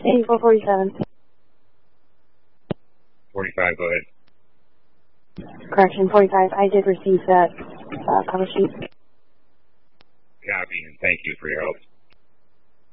8447. 45, go ahead. Correction, 45. I did receive that cover sheet. Copy, and thank you for your help.